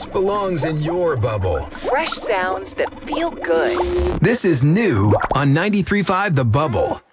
This belongs in your bubble. Fresh sounds that feel good. This is new on 93.5 The Bubble.